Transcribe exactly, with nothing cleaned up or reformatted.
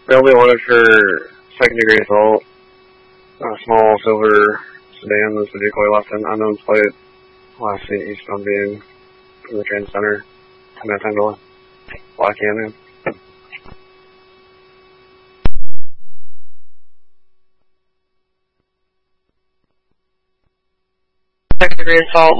They only wanted for second degree assault. A small silver sedan with the decoy left in unknown plate. Last seen eastbound being from the train center. ten minutes into Black Canyon. Second degree assault.